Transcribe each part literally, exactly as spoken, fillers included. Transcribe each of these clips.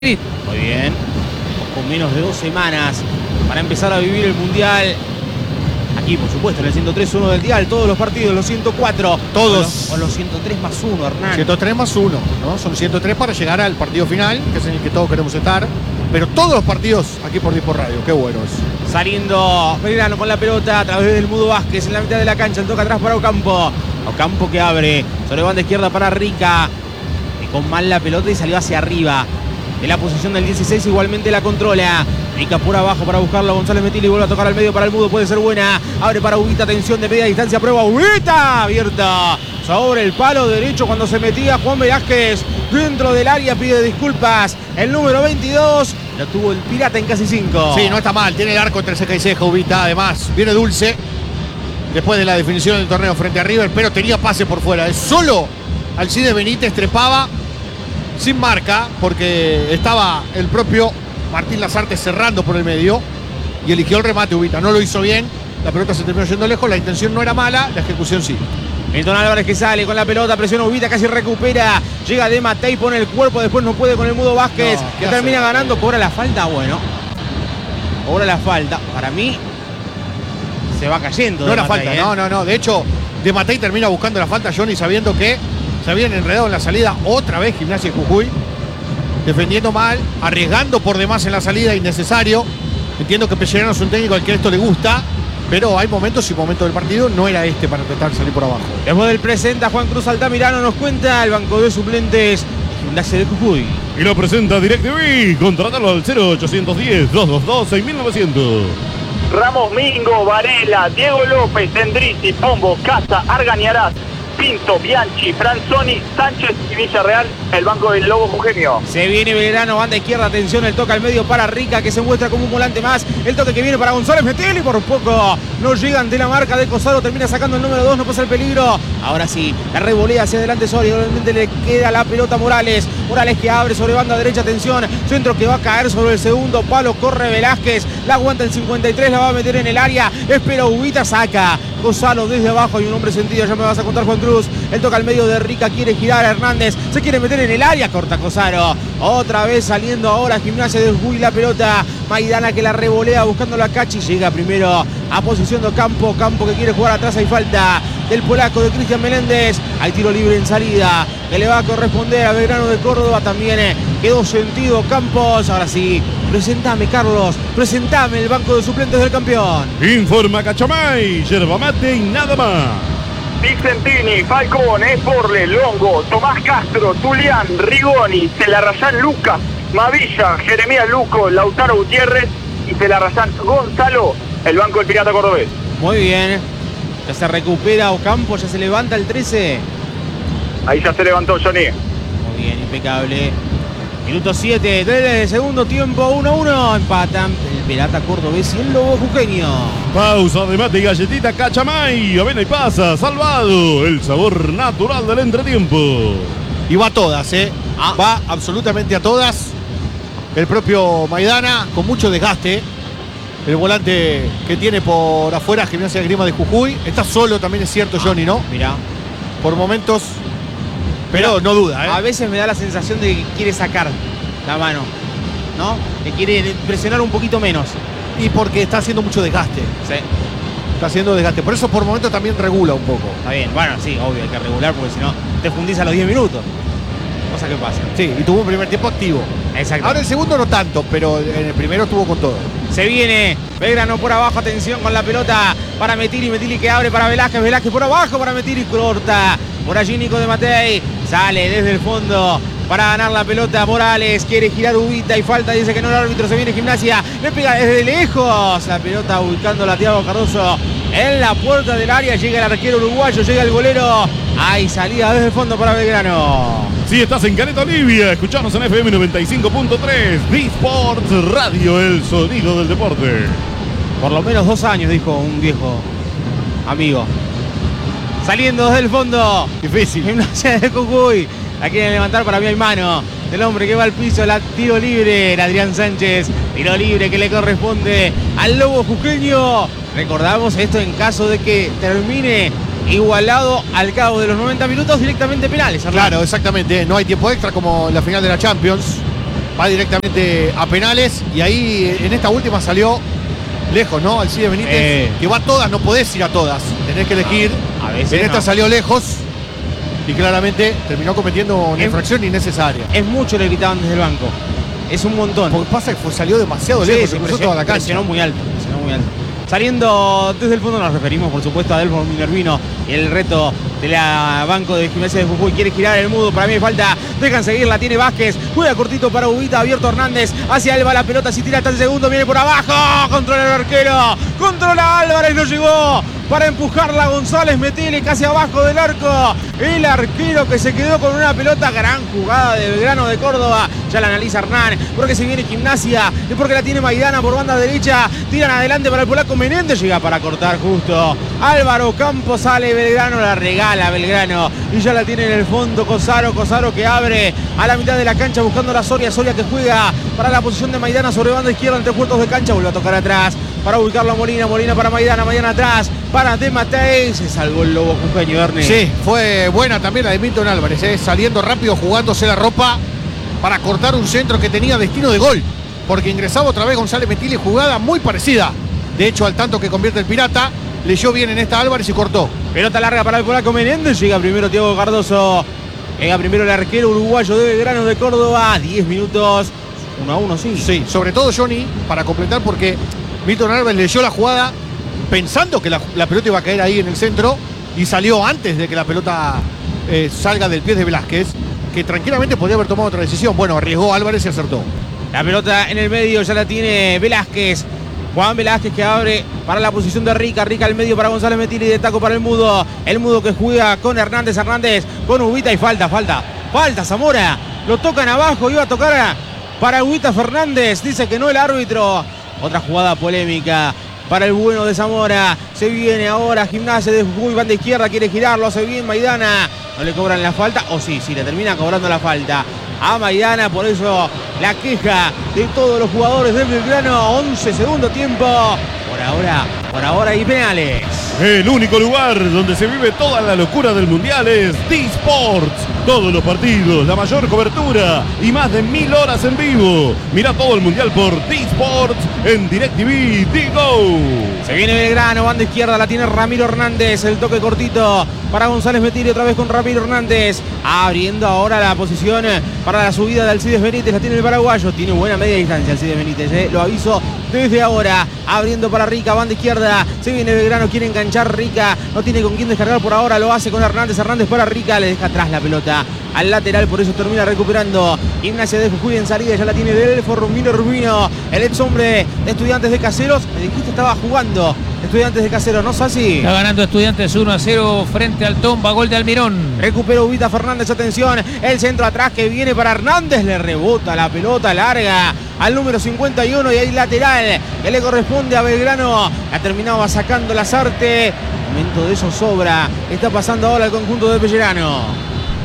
Muy bien, con menos de dos semanas para empezar a vivir el Mundial. Aquí, por supuesto, en el ciento tres punto uno del dial, todos los partidos, los ciento cuatro. Todos. O los, o los ciento tres más uno, Hernán. ciento tres más uno, ¿no? Son ciento tres para llegar al partido final, que es en el que todos queremos estar. Pero todos los partidos aquí por Disport Radio, qué buenos. Saliendo Belgrano con la pelota a través del Mudo Vázquez en la mitad de la cancha. El toca atrás para Ocampo. Ocampo que abre sobre banda izquierda para Rica. Y con mal la pelota y salió hacia arriba. En la posición del dieciséis igualmente la controla. Rica por abajo para buscarlo. González Metilli vuelve a tocar al medio para el Mudo. Puede ser buena. Abre para Ubita. Atención de media distancia. Prueba Ubita. Abierta sobre el palo derecho cuando se metía Juan Velázquez dentro del área. Pide disculpas. El número veintidós. Lo tuvo el Pirata en casi cinco. Sí, no está mal. Tiene el arco entre ceja y ceja Ubita. Además, viene dulce. Después de la definición del torneo frente a River. Pero tenía pase por fuera. Es solo Alcides Benítez trepaba sin marca, porque estaba el propio Martín Lazarte cerrando por el medio y eligió el remate Ubita. No lo hizo bien, la pelota se terminó yendo lejos, la intención no era mala, la ejecución sí. Milton Álvarez que sale con la pelota, presiona Ubita, casi recupera, llega de Matei, pone el cuerpo, después no puede con el Mudo Vázquez, no, que termina hace? ganando, cobra la falta, bueno, cobra la falta, para mí se va cayendo. No era falta, ¿eh? no, no, no, de hecho, de Matei termina buscando la falta, Johnny, sabiendo que se habían enredado en la salida otra vez Gimnasia y Jujuy, defendiendo mal, arriesgando por demás en la salida, innecesario. Entiendo que Pellerano es un técnico al que esto le gusta, pero hay momentos y momentos del partido, no era este para tratar de salir por abajo. Después del presenta, Juan Cruz Altamirano nos cuenta el banco de suplentes de Gimnasia de Jujuy. Y lo presenta DirecTV, contratalo al cero ochocientos diez, doscientos veintidós, seis mil novecientos. Ramos, Mingo, Varela, Diego López, Endrizi, Pombo, Casa, Argañarás, Pinto, Bianchi, Franzoni, Sánchez y Villarreal, el banco del Lobo Jujeño. Se viene Belgrano, banda izquierda, atención, el toque al medio para Rica, que se muestra como un volante más. El toque que viene para González Metilli, por poco no llega ante la marca de Cosaro, termina sacando el número dos, no pasa el peligro. Ahora sí, la revolea hacia adelante Soria, obviamente le queda la pelota a Morales. Morales que abre sobre banda derecha, atención, centro que va a caer sobre el segundo palo, corre Velázquez, la aguanta el cincuenta y tres, la va a meter en el área, espera Ubita, saca Gonzalo desde abajo, hay un hombre sentido, ya me vas a contar Juan Cruz. El toca al medio de Rica, quiere girar Hernández, se quiere meter en el área, corta Cosaro. Otra vez saliendo ahora Gimnasia de Jujuy la pelota. Maidana que la revolea buscando la Cachi, llega primero a posición de Campo, Campo que quiere jugar atrás, hay falta del polaco de Cristian Meléndez. Hay tiro libre en salida que le va a corresponder a Belgrano de Córdoba, también eh, quedó sentido Campos. Ahora sí, presentame Carlos, presentame el banco de suplentes del campeón. Informa Cachamay, yerba mate y nada más. Vicentini, Falcón, Esporle, Longo, Tomás Castro, Tulián, Rigoni, Celarrayán Lucas, Mavilla, Jeremías Luco, Lautaro Gutiérrez y Celarrayán Gonzalo, el banco del Pirata Cordobés. Muy bien, ya se recupera Ocampo, ya se levanta el trece. Ahí ya se levantó Johnny. Muy bien, impecable. Minuto siete del segundo tiempo, uno a uno, empatan el Pirata Cordobés y el Lobo Jujeño. Pausa de mate y galletita Cachamay, avena y pasa, salvado, el sabor natural del entretiempo. Y va a todas, ¿eh? Ah. Va absolutamente a todas. El propio Maidana, con mucho desgaste. El volante que tiene por afuera Gimnasia de Esgrima de Jujuy. Está solo también, es cierto, ah, Johnny, ¿no? Mirá. Por momentos, pero Mirá, no duda, ¿eh? A veces me da la sensación de que quiere sacar la mano, ¿no? Que quiere presionar un poquito menos. Y porque está haciendo mucho desgaste. Sí. Está haciendo desgaste. Por eso por momentos también regula un poco. Está bien, bueno, sí, obvio, hay que regular porque si no te fundís a los diez minutos. Cosa que pasa. Sí, y tuvo un primer tiempo activo. Exacto. Ahora el segundo no tanto, pero en el primero estuvo con todo. Se viene Belgrano por abajo, atención con la pelota para Metilli, Metilli que abre para Velázquez, Velázquez por abajo para Metilli, corta. Por allí Nico de Matei, sale desde el fondo para ganar la pelota Morales, quiere girar Ubita y falta, dice que no el árbitro, se viene Gimnasia, le pega desde lejos, la pelota ubicando a Thiago Cardoso en la puerta del área, llega el arquero uruguayo, llega el golero, hay salida desde el fondo para Belgrano. Si estás en Caleta Olivia, escuchanos en F M noventa y cinco punto tres, Disport Radio, el sonido del deporte. Por lo menos dos años, dijo un viejo amigo. Saliendo desde el fondo, difícil. Gimnasia de Jujuy. La quieren levantar, para mí hay mano del hombre que va al piso, la tiro libre, el Adrián Sánchez, tiro libre que le corresponde al Lobo Jujeño. Recordamos esto en caso de que termine igualado al cabo de los noventa minutos, directamente penales. Claro, exactamente, no hay tiempo extra como en la final de la Champions. va directamente a penales y ahí en esta última salió lejos, ¿no? Alcides Benítez, Eh. que va a todas, no podés ir a todas, tenés que elegir. A veces En esta no. salió lejos y claramente terminó cometiendo una Es- infracción innecesaria. Es mucho le gritaban desde el banco. Es un montón. Porque pasa que fue- salió demasiado Sí, lejos, se se cruzó presionó, toda la cancha. presionó muy alto, presionó muy alto. Saliendo desde el fondo nos referimos, por supuesto, a Delfo Minervino. Y el reto de la banco de Gimnasia de Jujuy. Quiere girar el mudo. Para mí hay falta. Dejan seguir. La tiene Vázquez. Juega cortito para Ubita. Abierto Hernández. Hacia Alba la pelota. Si tira hasta el segundo. Viene por abajo. Controla el arquero. Controla Álvarez. No llegó. Para empujarla González Metele casi abajo del arco. El arquero que se quedó con una pelota. Gran jugada de Belgrano de Córdoba. Ya la analiza Hernán. Porque se viene Gimnasia. Es porque la tiene Maidana por banda derecha. Tiran adelante para el polaco Menéndez. Llega para cortar justo. Álvaro Campos sale Belgrano. La regala Belgrano. Y ya la tiene en el fondo Cosaro. Cosaro que abre a la mitad de la cancha buscando la Soria. Soria que juega para la posición de Maidana sobre banda izquierda entre puertos de cancha. Vuelve a tocar atrás para ubicarlo a Molina. Molina para Maidana. Maidana atrás para De Matei. Se salvó el lobo jujeño, Ernie. Sí, fue buena también la de Milton Álvarez, ¿eh? Saliendo rápido, jugándose la ropa para cortar un centro que tenía destino de gol. Porque ingresaba otra vez González Metile, jugada muy parecida. De hecho, al tanto que convierte el Pirata, leyó bien en esta Álvarez y cortó. Pelota larga para el polaco Menéndez. Llega primero Thiago Cardoso. Llega primero el arquero uruguayo de Belgrano de Córdoba. diez minutos. uno a uno, sí. Sí, sobre todo Johnny, para completar, porque Milton Álvarez leyó la jugada pensando que la, la pelota iba a caer ahí en el centro y salió antes de que la pelota eh, salga del pie de Velázquez, que tranquilamente podría haber tomado otra decisión. Bueno, arriesgó Álvarez y acertó. La pelota en el medio ya la tiene Velázquez. Juan Velázquez que abre para la posición de Rica. Rica al medio para González Metili. De taco para el Mudo. El Mudo que juega con Hernández. Hernández con Ubita y falta, falta. Falta Zamora. Lo tocan abajo. Iba a tocar para Ubita Fernández. Dice que no el árbitro. Otra jugada polémica para el bueno de Zamora. Se viene ahora Gimnasia de Jujuy. Banda izquierda. Quiere girarlo. Hace bien Maidana. No le cobran la falta. O sí, sí, le termina cobrando la falta a Maidana, por eso la queja de todos los jugadores del Belgrano. once segundo tiempo. Por ahora, por ahora hay penales. El único lugar donde se vive toda la locura del mundial es D-Sports. Todos los partidos, la mayor cobertura y más de mil horas en vivo. Mira todo el mundial por D-Sports en DirecTV D-Go. Se viene Belgrano, banda izquierda, la tiene Ramiro Hernández. El toque cortito para González Metili, otra vez con Ramiro Hernández. Abriendo ahora la posición para la subida de Alcides Benítez. La tiene el paraguayo. Tiene buena media distancia Alcides Benítez, ¿eh? Lo aviso desde ahora. Abriendo para Rica, banda izquierda. Se viene Belgrano, quiere enganchar Rica. No tiene con quién descargar por ahora. Lo hace con Hernández. Hernández para Rica. Le deja atrás la pelota al lateral. Por eso termina recuperando Gimnasia de Jujuy en salida. Ya la tiene Delfo Minervino, el ex hombre de Estudiantes de Caseros. Me dijiste estaba jugando Estudiantes de Caseros, ¿no, Sassi? Está ganando Estudiantes uno a cero frente al Tomba. Gol de Almirón. Recupera Ubita Fernández, atención, el centro atrás que viene para Hernández, le rebota la pelota larga al número cincuenta y uno y hay lateral que le corresponde a Belgrano. La terminaba sacando Lazarte, momento de eso sobra, está pasando ahora el conjunto de Pellerano.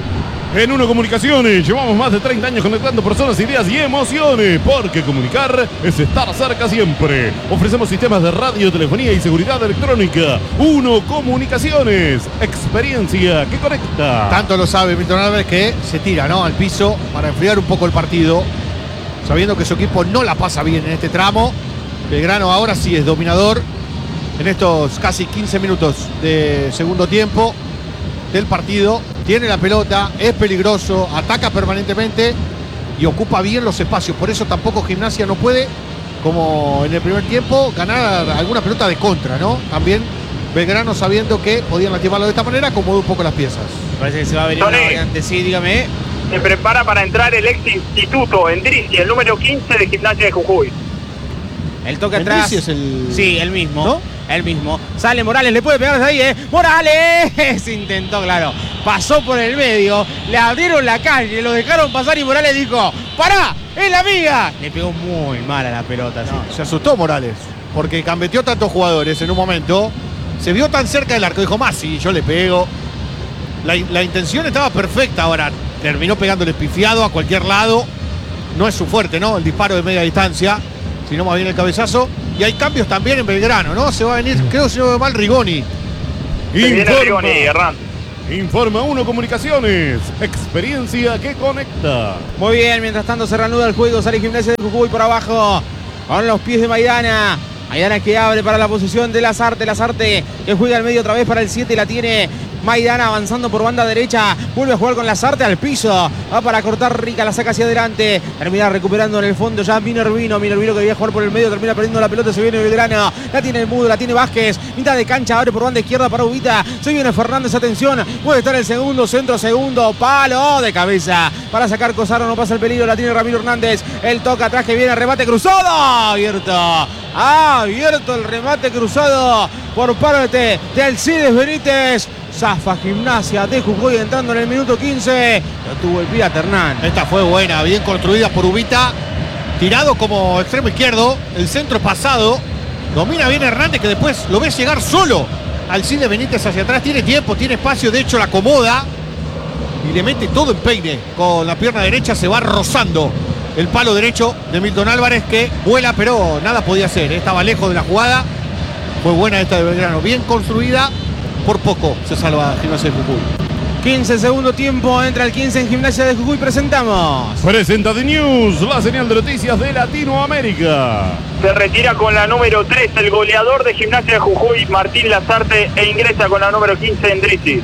En Uno Comunicaciones llevamos más de treinta años conectando personas, ideas y emociones, porque comunicar es estar cerca siempre. Ofrecemos sistemas de radio, telefonía y seguridad electrónica. Uno Comunicaciones, experiencia que conecta. Tanto lo sabe Milton Álvarez que se tira, ¿no?, al piso para enfriar un poco el partido, sabiendo que su equipo no la pasa bien en este tramo. Belgrano ahora sí es dominador en estos casi quince minutos de segundo tiempo del partido. Tiene la pelota, es peligroso, ataca permanentemente y ocupa bien los espacios. Por eso tampoco Gimnasia no puede, como en el primer tiempo, ganar alguna pelota de contra, ¿no? También Belgrano, sabiendo que podían lastimarlo de esta manera, acomodó un poco las piezas. Parece que se va a venir Tony. una variante, sí, dígame. Se prepara para entrar el ex instituto, Endrizi, el número quince de Gimnasia de Jujuy. El toque Endrizi atrás. es el- Sí, el mismo. ¿No? El mismo. Sale Morales, le puede pegar desde ahí, ¿eh? ¡Morales! Intentó, claro. Pasó por el medio, le abrieron la calle, lo dejaron pasar y Morales dijo: ¡pará! ¡Es la mía! Le pegó muy mal a la pelota. sí. Se asustó Morales, porque cambeteó tantos jugadores en un momento. Se vio tan cerca del arco, dijo: más, sí, yo le pego. La, la intención estaba perfecta, ahora terminó pegándole pifiado a cualquier lado. No es su fuerte, ¿no?, el disparo de media distancia, sino más bien el cabezazo. Y hay cambios también en Belgrano, ¿no? Se va a venir, creo, si no me mal, Rigoni. Se viene Informa. Rigoni, Hernán. Informa uno Comunicaciones, experiencia que conecta. Muy bien, mientras tanto se reanuda el juego, sale Gimnasia de Jujuy por abajo, con los pies de Maidana. Maidana que abre para la posición de Lazarte, Lazarte que juega al medio otra vez para el siete, la tiene Maidana avanzando por banda derecha, vuelve a jugar con Lazarte al piso, va para cortar Rica, la saca hacia adelante, termina recuperando en el fondo ya Minervino, Minervino que quería jugar por el medio, termina perdiendo la pelota, se viene Belgrano, la tiene el Mudo, la tiene Vázquez, mitad de cancha, abre por banda izquierda para Ubita, se viene Fernández, atención, puede estar el segundo, centro, segundo, palo de cabeza, para sacar Cosaro, no pasa el peligro, la tiene Ramiro Hernández, el toca atrás que viene, remate cruzado, abierto, abierto el remate cruzado por parte de Alcides Benítez. Zafa Gimnasia de Jujuy entrando en el minuto quince. Lo tuvo el Pirata Hernán. Esta fue buena, bien construida por Ubita. Tirado como extremo izquierdo. El centro pasado. Domina bien Hernández que después lo ves llegar solo. Alcides Benítez hacia atrás. Tiene tiempo, tiene espacio. De hecho la acomoda. Y le mete todo en peine. Con la pierna derecha se va rozando el palo derecho de Milton Álvarez que vuela pero nada podía hacer. Estaba lejos de la jugada. Fue buena esta de Belgrano. Bien construida. Por poco se salva Gimnasia de Jujuy. quince segundo tiempo, entra el quince en Gimnasia de Jujuy, presentamos. Presenta The News, la señal de noticias de Latinoamérica. Se retira con la número tres el goleador de Gimnasia de Jujuy, Martín Lazarte, e ingresa con la número quince Endrizi.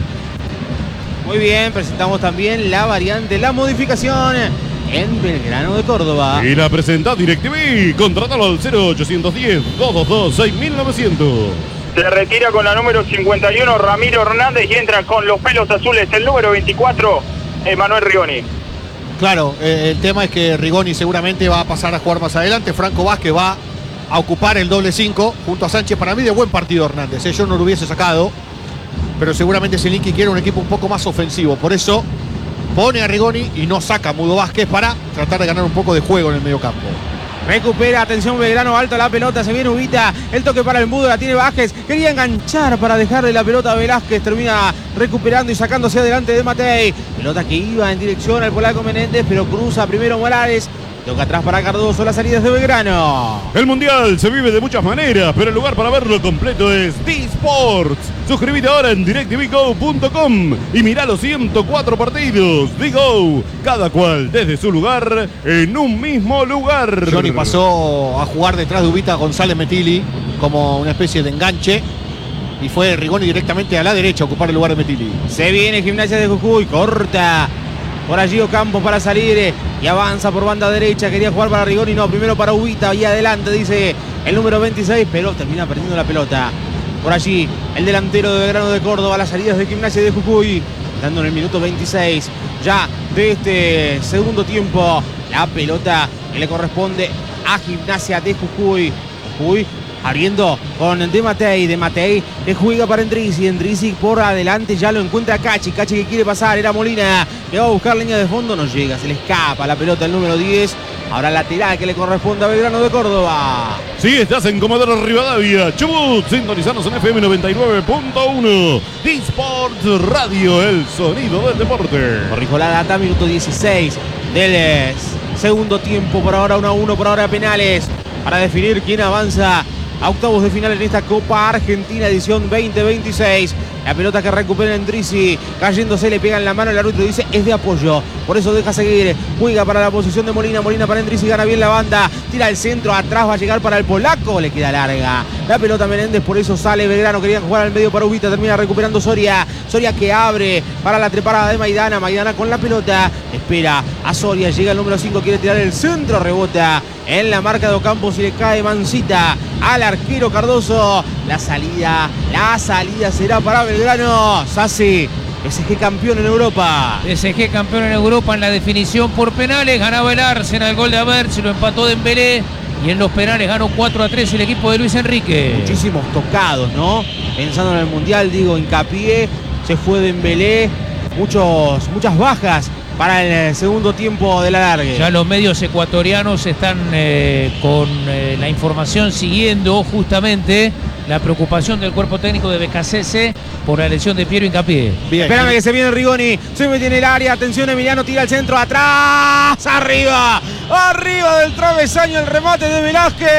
Muy bien, presentamos también la variante, la modificación en Belgrano de Córdoba. Y la presenta DirecTV, contrátalo al cero ochocientos diez, doscientos veintidós, seis mil novecientos. Se retira con la número cincuenta y uno Ramiro Hernández y entra con los pelos azules el número veinticuatro Emanuel Rigoni. Claro, eh, el tema es que Rigoni seguramente va a pasar a jugar más adelante. Franco Vázquez va a ocupar el doble cinco junto a Sánchez. Para mí de buen partido Hernández, eh, yo no lo hubiese sacado, pero seguramente Zelinski quiere un equipo un poco más ofensivo. Por eso pone a Rigoni y no saca a Mudo Vázquez para tratar de ganar un poco de juego en el mediocampo. Recupera, atención Belgrano, alto la pelota, se viene Ubita, el toque para el Mudo, la tiene Vázquez, quería enganchar para dejarle la pelota a Velázquez, termina recuperando y sacándose adelante de Matei, pelota que iba en dirección al polaco Menéndez, pero cruza primero Morales, toca atrás para Cardoso, las salidas de Belgrano. El Mundial se vive de muchas maneras, pero el lugar para verlo completo es D-Sports. Suscríbete ahora en directv go punto com y mirá los ciento cuatro partidos. D-Go, cada cual desde su lugar, en un mismo lugar. Johnny pasó a jugar detrás de Ubita González Metilli como una especie de enganche y fue Rigoni directamente a la derecha a ocupar el lugar de Metilli. Se viene Gimnasia de Jujuy, corta por allí Ocampo para salir y avanza por banda derecha, quería jugar para Rigoni, no, primero para Ubita y adelante dice el número veintiséis, pero termina perdiendo la pelota. Por allí el delantero de Belgrano de Córdoba, las salidas de Gimnasia de Jujuy, dando en el minuto veintiséis ya de este segundo tiempo, la pelota que le corresponde a Gimnasia de Jujuy. Jujuy abriendo con De Matei, De Matei que juega para Endrizi, Endrizi por adelante, ya lo encuentra Cachi, Cachi que quiere pasar, era Molina, que va a buscar línea de fondo, no llega, se le escapa la pelota el número diez, ahora lateral que le corresponde a Belgrano de Córdoba. Si estás en Comodoro Rivadavia, Chubut, sintonizanos en F M noventa y nueve punto uno, D-Sports Radio, el sonido del deporte. Corrijo la data, minuto dieciséis del segundo tiempo, por ahora uno a uno, por ahora penales, para definir quién avanza a octavos de final en esta Copa Argentina edición veinte veintiséis. La pelota que recupera Endrizi, cayéndose, le pega en la mano, el árbitro dice es de apoyo, por eso deja seguir, juega para la posición de Molina, Molina para Endrizi, gana bien la banda, tira el centro, atrás va a llegar para el polaco, le queda larga la pelota a Menéndez, por eso sale Belgrano, querían jugar al medio para Ubita, termina recuperando Soria, Soria que abre para la treparada de Maidana, Maidana con la pelota, espera a Soria, llega el número cinco, quiere tirar el centro, rebota en la marca de Ocampo, si le cae Mancita al arquero Cardoso, la salida, la salida será para Belgrano. Sassi, P S G campeón en Europa. P S G campeón en Europa en la definición por penales, ganaba el Arsenal, el gol de Aversi, lo empató Dembélé y en los penales ganó cuatro a tres el equipo de Luis Enrique. Muchísimos tocados, ¿no? Pensando en el Mundial, digo, hincapié, se fue Dembélé, muchos, muchas bajas para el segundo tiempo de la largue. Ya los medios ecuatorianos están eh, con eh, la información siguiendo justamente la preocupación del cuerpo técnico de B K C S por la lesión de Piero Hincapié. Bien. Espérame que se viene Rigoni, se mete en el área, atención Emiliano, tira el centro, atrás, arriba, arriba del travesaño el remate de Velázquez,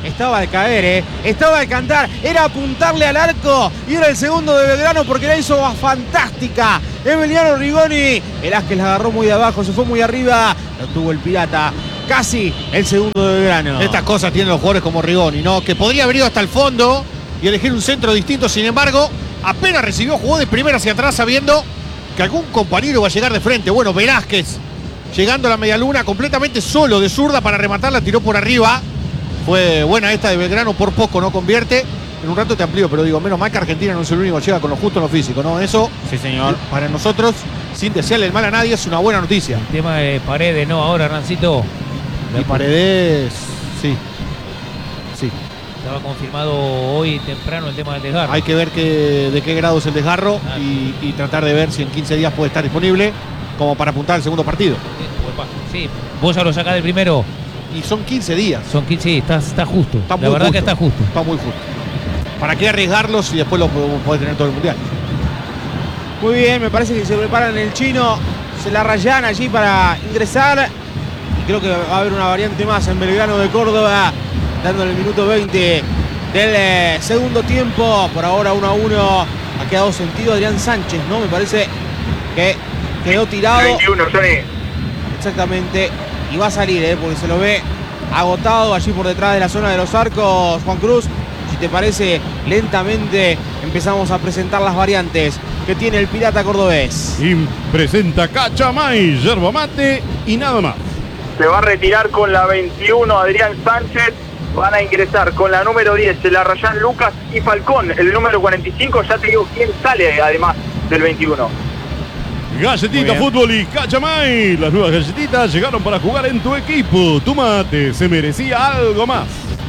estaba al caer, ¿eh? Estaba al cantar, era apuntarle al arco y era el segundo de Belgrano porque la hizo fantástica Emiliano Rigoni. Velázquez la agarró muy de abajo, se fue muy arriba, lo tuvo el Pirata. Casi el segundo de Belgrano. Estas cosas tienen los jugadores como Rigoni, ¿no? Que podría haber ido hasta el fondo y elegir un centro distinto, sin embargo, apenas recibió, jugó de primera hacia atrás sabiendo que algún compañero va a llegar de frente. Bueno, Velázquez llegando a la medialuna completamente solo de zurda para rematarla, tiró por arriba. Fue buena esta de Belgrano, por poco no convierte. En un rato te amplío, pero digo, menos mal que Argentina no es el único que llega con lo justo en lo físico, ¿no? Eso, sí, señor. Para nosotros, sin desearle el mal a nadie, es una buena noticia. El tema de Paredes, ¿no? Ahora, Rancito. Y Paredes, sí. Sí. Estaba confirmado hoy temprano el tema del desgarro. Hay que ver que, de qué grado es el desgarro ah, y, y tratar de ver si en quince días puede estar disponible como para apuntar al segundo partido. Sí, vos ya lo sacás del primero. Y son quince días. Son quince, sí, está, está justo. Está La muy verdad justo. que está justo. Está muy justo. ¿Para qué arriesgarlos si después lo podés tener todo el mundial? Muy bien, me parece que se preparan el chino, se la rayan allí para ingresar. Y creo que va a haber una variante más en Belgrano de Córdoba, dándole el minuto veinte del eh, segundo tiempo. Por ahora uno a uno. Ha quedado sentido Adrián Sánchez, ¿no? Me parece que quedó tirado. veintiuno, Johnny. Exactamente. Y va a salir, ¿eh? Porque se lo ve agotado allí por detrás de la zona de los arcos, Juan Cruz. Si te parece, lentamente empezamos a presentar las variantes que tiene el Pirata cordobés. Y presenta Cachamay, yerba mate y nada más. Se va a retirar con la veintiuno Adrián Sánchez. Van a ingresar con la número diez, la Rayán Lucas y Falcón. El número cuarenta y cinco, ya te digo quién sale además del veintiuno. Galletita Fútbol y Cachamay. Las nuevas galletitas llegaron para jugar en tu equipo. Tu mate se merecía algo más.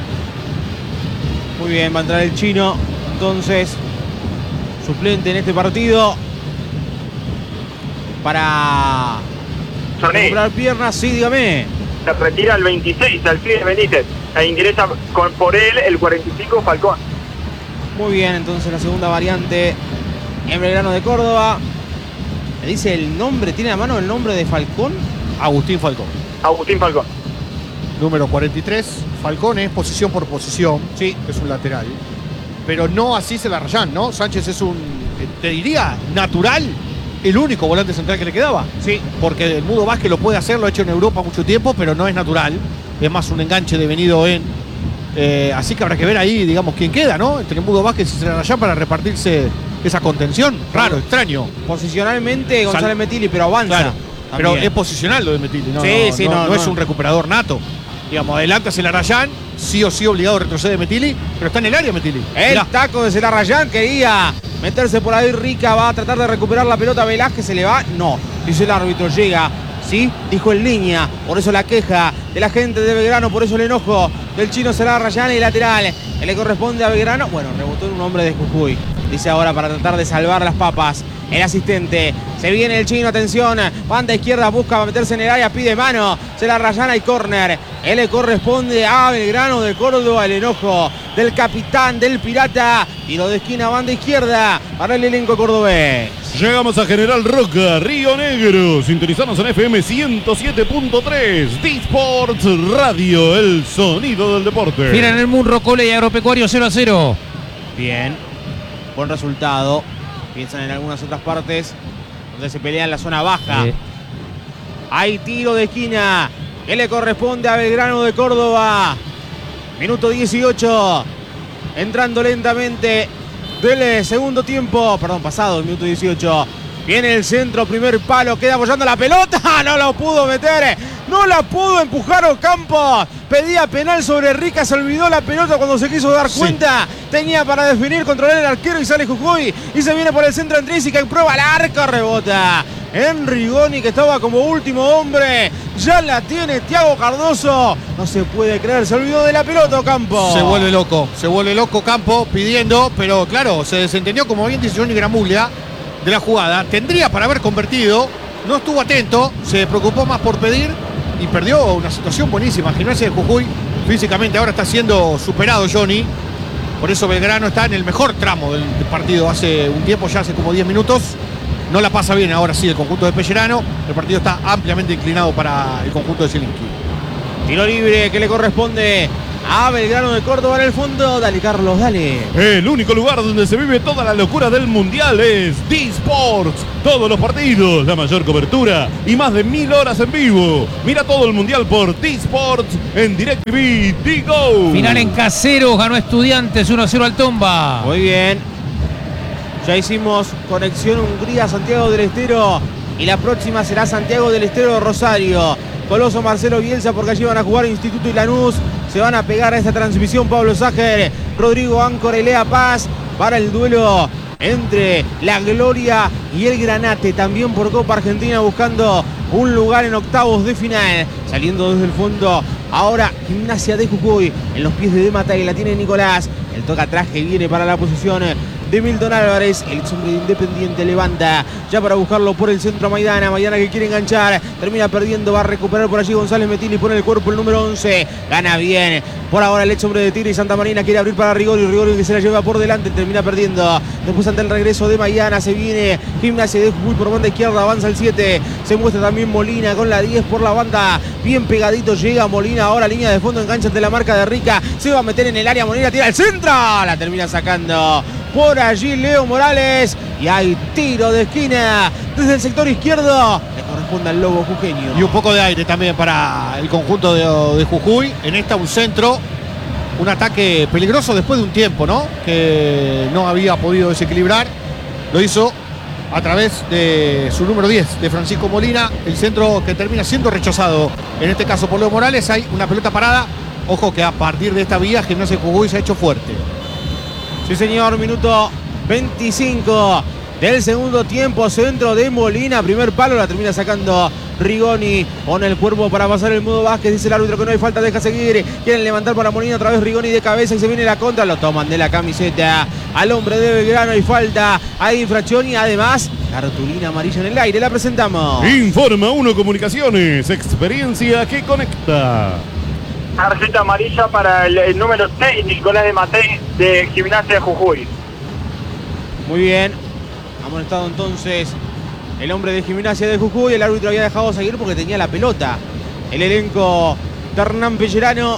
Muy bien, va a entrar el chino. Entonces, suplente en este partido. Para recuperar piernas, sí, dígame. Se retira el veintiséis, Alcides Benítez. E ingresa con, por él el cuarenta y cinco, Falcón. Muy bien, entonces la segunda variante en Belgrano de Córdoba. Me dice el nombre, ¿tiene a mano el nombre de Falcón? Agustín Falcón. Agustín Falcón. Número cuarenta y tres. Falcón es posición por posición. Sí. Es un lateral. Pero no así se la rayan, ¿no? Sánchez es un, te diría, natural. El único volante central que le quedaba. Sí. Porque el Mudo Vázquez lo puede hacer, lo ha hecho en Europa mucho tiempo, pero no es natural. Es más un enganche devenido en... Eh, así que habrá que ver ahí, digamos, quién queda, ¿no? Entre Mudo Vázquez y Celarayán para repartirse esa contención. Raro, extraño. Posicionalmente González Sal... Metili, pero avanza. Claro, pero es posicional lo de Metili, ¿no? Sí, no, sí, no, no, no, no es un recuperador nato. Digamos, adelanta Celarayán, sí o sí obligado a retroceder Metili, pero está en el área Metili. El Mirá. taco de Celarayán quería meterse por ahí Rica, va a tratar de recuperar la pelota. Velázquez, se le va, no, dice el árbitro, llega, sí, dijo en línea, por eso la queja de la gente de Belgrano, por eso el enojo del chino Celarayán y lateral, que le corresponde a Belgrano. Bueno, rebotó en un hombre de Jujuy, dice ahora para tratar de salvar las papas. El asistente, se viene el chino, atención, banda izquierda, busca meterse en el área, pide mano, se la rayana y córner. Él le corresponde a Belgrano de Córdoba, el enojo del capitán del Pirata. Tiro de esquina, banda izquierda para el elenco cordobés. Llegamos a General Roca, Río Negro. Sintonizanos en F M ciento siete punto tres. D-Sports Radio, el sonido del deporte. Miran el Munro, Cole y Agropecuario cero a cero. Bien, buen resultado. Piensan en algunas otras partes donde se pelea en la zona baja. Sí. Hay tiro de esquina que le corresponde a Belgrano de Córdoba. Minuto dieciocho. Entrando lentamente del segundo tiempo. Perdón, pasado el minuto dieciocho. Viene el centro, primer palo, queda apoyando la pelota. No lo pudo meter. No la pudo empujar Ocampo. Pedía penal sobre Rica, se olvidó la pelota cuando se quiso dar cuenta. Sí. Tenía para definir, controlar el arquero y sale Jujuy. Y se viene por el centro Andrés y prueba el arco, rebota. En Rigoni, que estaba como último hombre. Ya la tiene Thiago Cardoso. No se puede creer, se olvidó de la pelota Ocampo. Se vuelve loco, se vuelve loco Campo pidiendo, pero claro, se desentendió, como bien dice Johnny Gramuglia, de la jugada. Tendría para haber convertido, no estuvo atento, se preocupó más por pedir y perdió una situación buenísima. Gimnasia de Jujuy físicamente ahora está siendo superado Johnny. Por eso Belgrano está en el mejor tramo del partido hace un tiempo, ya hace como diez minutos. No la pasa bien ahora sí el conjunto de Pellerano. El partido está ampliamente inclinado para el conjunto de Zielinski. Tiro libre que le corresponde a Belgrano de Córdoba en el fondo. Dale, Carlos, dale. El único lugar donde se vive toda la locura del Mundial es D-Sports. Todos los partidos, la mayor cobertura y más de mil horas en vivo. Mira todo el Mundial por D-Sports en DirecTV D-Go. Final en Caseros, ganó Estudiantes uno a cero al Tomba. Muy bien. Ya hicimos conexión Hungría-Santiago del Estero. Y la próxima será Santiago del Estero Rosario. Coloso Marcelo Bielsa, porque allí van a jugar Instituto y Lanús. Se van a pegar a esta transmisión Pablo Ságer, Rodrigo Áncora y Lea Paz para el duelo entre la Gloria y el Granate. También por Copa Argentina buscando un lugar en octavos de final. Saliendo desde el fondo ahora Gimnasia de Jujuy. En los pies de De Matei la tiene Nicolás. El toca atrás que viene para la posición de Milton Álvarez. El ex hombre de Independiente levanta ya para buscarlo por el centro a Maidana. Maidana que quiere enganchar. Termina perdiendo. Va a recuperar por allí González Metili. Pone el cuerpo el número once. Gana bien. Por ahora el ex hombre de Tigre y Santa Marina quiere abrir para Rigori. Rigori que se la lleva por delante. Termina perdiendo. Después ante el regreso de Maidana se viene Gimnasia de Jujuy por banda izquierda. Avanza el siete. Se muestra también Molina con la diez por la banda. Bien pegadito llega Molina. Ahora línea de fondo. Engancha ante la marca de Rica. Se va a meter en el área. Molina tira al centro. La termina sacando por allí Leo Morales. Y hay tiro de esquina desde el sector izquierdo. Le corresponde al Lobo jujeño. Y un poco de aire también para el conjunto de, de Jujuy. En esta un centro. Un ataque peligroso después de un tiempo, ¿no? Que no había podido desequilibrar. Lo hizo a través de su número diez, de Francisco Molina. El centro que termina siendo rechazado. En este caso por Leo Morales. Hay una pelota parada. Ojo que a partir de esta vía Gimnasia de Jujuy se ha hecho fuerte. Sí, señor, minuto veinticinco del segundo tiempo. Centro de Molina, primer palo, la termina sacando Rigoni. Pone el cuerpo para pasar el Mudo Vázquez. Dice el árbitro que no hay falta, deja seguir. Quieren levantar para Molina, otra vez Rigoni de cabeza y se viene la contra. Lo toman de la camiseta al hombre de Belgrano. Hay falta, hay infracción y además cartulina amarilla en el aire. La presentamos. Informa Uno Comunicaciones, experiencia que conecta. Tarjeta amarilla para el, el número seis, Nicolás de Matei, de Gimnasia de Jujuy. Muy bien. Amonestado entonces el hombre de Gimnasia de Jujuy. El árbitro había dejado seguir porque tenía la pelota. El elenco de Hernán Pellerano.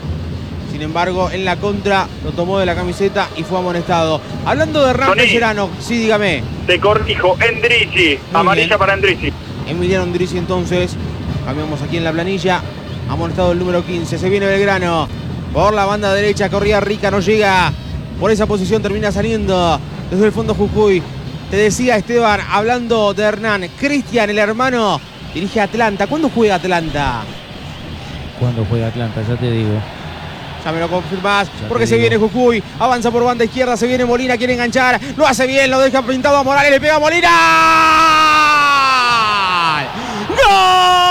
Sin embargo, en la contra lo tomó de la camiseta y fue amonestado. Hablando de Hernán Tony, Pellerano, sí, dígame. Te corrijo, Endrizi. Muy Amarilla bien. para Endrizi. Emiliano Endrizi entonces. Cambiamos aquí en la planilla. Amonestado el número quince. Se viene Belgrano. Por la banda derecha. Corría Rica. No llega. Por esa posición termina saliendo desde el fondo Jujuy. Te decía Esteban, hablando de Hernán. Cristian, el hermano, dirige a Atlanta. ¿Cuándo juega Atlanta? Cuando juega Atlanta, ya te digo. Ya me lo confirmás. Ya Porque te se digo. viene Jujuy. Avanza por banda izquierda. Se viene Molina. Quiere enganchar. Lo hace bien. Lo deja pintado a Morales. Le pega a Molina. ¡Gol!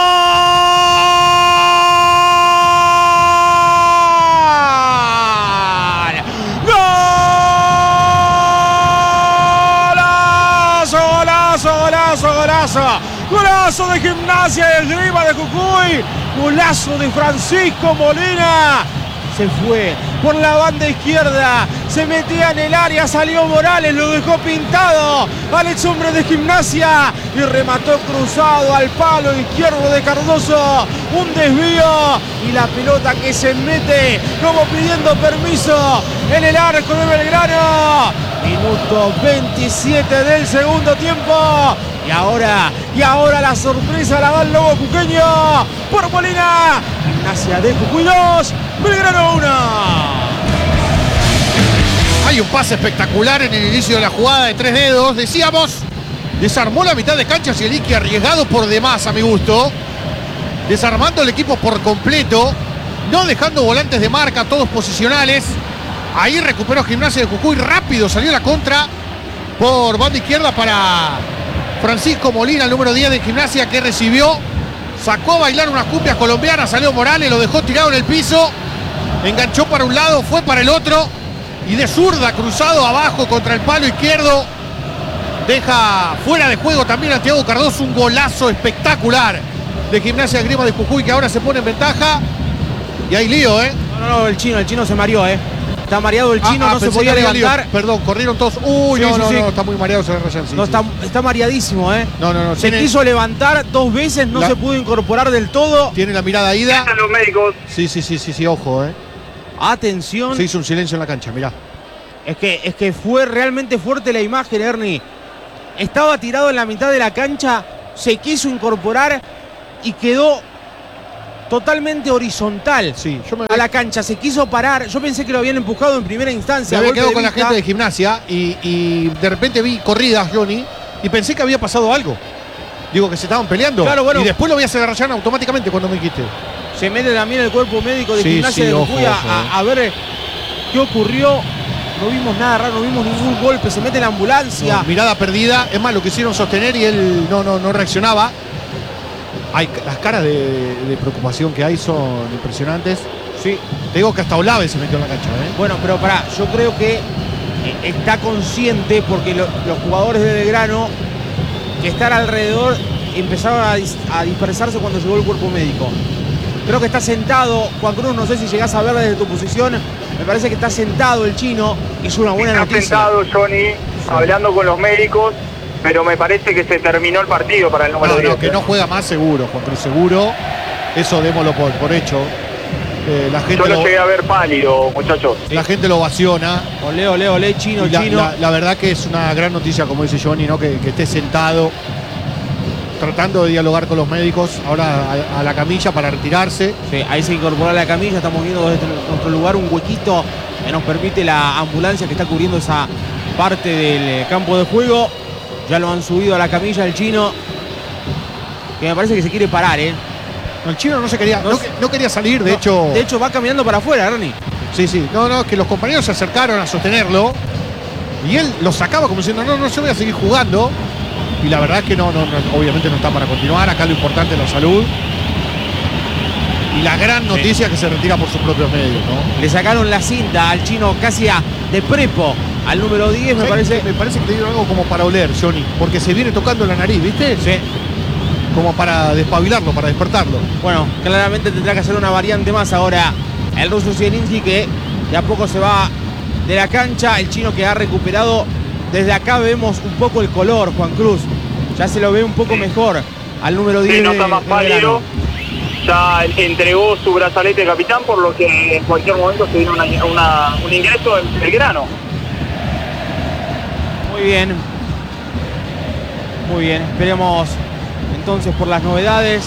Golazo, golazo, golazo de Gimnasia y Esgrima de Jujuy, golazo de Francisco Molina. Se fue por la banda izquierda, se metía en el área, salió Morales, lo dejó pintado al ex hombre de Gimnasia y remató cruzado al palo izquierdo de Cardoso. Un desvío y la pelota que se mete como pidiendo permiso en el arco de Belgrano. Minuto veintisiete del segundo tiempo. Y ahora, y ahora la sorpresa la da el Lobo jujeño por Molina. Gimnasia de Jujuy dos, Belgrano uno. Hay un pase espectacular en el inicio de la jugada de tres dedos. Decíamos, desarmó la mitad de cancha Zielinski, arriesgado por demás a mi gusto. Desarmando el equipo por completo. No dejando volantes de marca, todos posicionales. Ahí recuperó Gimnasia de Jujuy. Rápido salió la contra por banda izquierda para Francisco Molina, el número diez de Gimnasia, que recibió. Sacó a bailar unas cumbias colombianas. Salió Morales, lo dejó tirado en el piso. Enganchó para un lado, fue para el otro. Y de zurda, cruzado abajo contra el palo izquierdo. Deja fuera de juego también a Thiago Cardoso. Un golazo espectacular de Gimnasia Esgrima de Jujuy, que ahora se pone en ventaja. Y hay lío, ¿eh? No, no, no, el chino, el chino se mareó, ¿eh. Está mareado el chino, Ah, ah, no se pensé podía que había lío. levantar. Perdón, corrieron todos. Uy, Sí, no, sí, no, sí. no, está muy mareado ese Ryan. Sí, No, sí. está, está mareadísimo, ¿eh? No, no, no. Se Tiene, quiso levantar dos veces, no La- se pudo incorporar del todo. tiene la mirada ida. Están los médicos. Sí, sí, sí, sí, sí, ojo, ¿eh? Atención. Se hizo un silencio en la cancha, mirá. Es que, es que fue realmente fuerte la imagen, Ernie. Estaba tirado en la mitad de la cancha, se quiso incorporar y quedó totalmente horizontal Sí, yo me a la cancha. Se quiso parar. Yo pensé que lo habían empujado en primera Me instancia. había golpe quedado de con la vista. gente de Gimnasia y, y de repente vi corridas, Johnny, y pensé que había pasado algo. Digo, que se estaban peleando. Claro, bueno. Y después lo vi a Celarrayán automáticamente cuando me dijiste. Se mete también el cuerpo médico de Sí, Gimnasia sí, de ojo, Jujuy a, ojo, a- a ver qué ocurrió. No vimos nada raro, no vimos ningún golpe. Se mete la ambulancia. No, mirada perdida. Es más, lo quisieron sostener y él no, no, no reaccionaba. Hay, las caras de, de preocupación que hay son impresionantes. Sí. Te digo que hasta Olave se metió en la cancha, ¿eh? Bueno, pero pará, yo creo que eh, está consciente porque lo- los jugadores de Belgrano que están alrededor empezaron a, dis- a dispersarse cuando llegó el cuerpo médico. Creo que está sentado, Juan Cruz, no sé si llegás a ver desde tu posición, me parece que está sentado el chino, y es una buena Está noticia. sentado Johnny, hablando con los médicos, pero me parece que se terminó el partido para el número No, diez. no, que no juega más seguro, Juan Cruz, seguro. Eso démoslo por, por hecho. Eh, la, gente Yo lo lo, llegué a ver pálido, muchachos. la gente lo ovaciona. Olé, olé, olé, chino, Y la, chino. la- la verdad que es una gran noticia, como dice Johnny, ¿no? que, que esté sentado, tratando de dialogar con los médicos, ahora a, a la camilla para retirarse. Sí, ahí se incorpora la camilla, estamos viendo desde nuestro lugar un huequito que nos permite la ambulancia que está cubriendo esa parte del campo de juego. Ya lo han subido a la camilla el chino, que me parece que se quiere parar, ¿eh? No, el chino no se quería, No no, se- que- no quería salir, de No, hecho. De hecho va caminando para afuera, Ernie. Sí, sí. No, no, que los compañeros se acercaron a sostenerlo y él lo sacaba como diciendo, no, no, yo voy a seguir jugando. Y la verdad es que no, no, no, obviamente no está para continuar. Acá lo importante es la salud. Y la gran noticia es que se retira por sus propios medios, ¿no? Le sacaron la cinta al chino casi a, de prepo al número diez, me ¿Sabes parece. qué? Me parece que le dieron algo como para oler, Johnny. Porque se viene tocando la nariz, ¿viste? Sí. Como para despabilarlo, para despertarlo. Bueno, claramente tendrá que hacer una variante más ahora el ruso Zielinski, que de a poco se va de la cancha. El chino que ha recuperado. Desde acá vemos un poco el color, Juan Cruz. Ya se lo ve un poco mejor al número diez. Sí, no de- está más de pálido. Belgrano. Ya entregó su brazalete de capitán, por lo que en cualquier momento se viene una, una- un ingreso en Belgrano. Muy bien. Muy bien. Esperemos entonces por las novedades.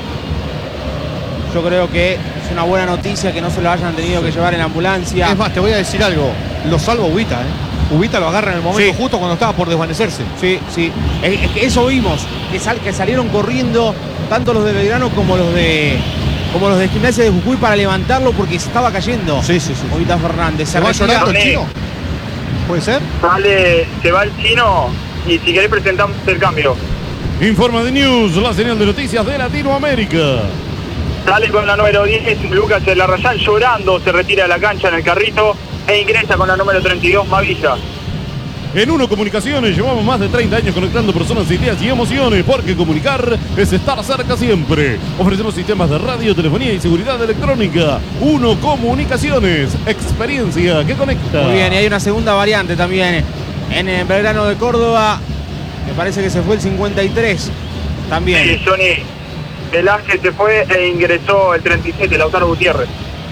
Yo creo que es una buena noticia que no se lo hayan tenido que llevar en la ambulancia. Es más, te voy a decir algo. Lo salva Ubita, ¿eh? Ubita lo agarra en el momento Sí. justo cuando estaba por desvanecerse. Sí, sí. Es, es que eso vimos, que, sal- que salieron corriendo tanto los de Belgrano como los de como los de Gimnasia de Jujuy para levantarlo porque se estaba cayendo. Sí, sí, sí. Ovita Fernández. ¿Se va retira. llorando el René. chino? ¿Puede ser? Sale, se va el chino y si querés presentamos el cambio. Informa de News, la señal de noticias de Latinoamérica. Sale con la número diez, Lucas Celarrayán llorando, se retira de la cancha en el carrito e ingresa con la número treinta y dos, Mavilla. En Uno Comunicaciones llevamos más de treinta años conectando personas, ideas y emociones, porque comunicar es estar cerca siempre. Ofrecemos sistemas de radio, telefonía y seguridad electrónica. Uno Comunicaciones, experiencia que conecta. Muy bien, y hay una segunda variante también en el Belgrano de Córdoba. Me parece que se fue el cincuenta y tres también. Sí, Johnny Velázquez se fue e ingresó el treinta y siete, Lautaro Gutiérrez.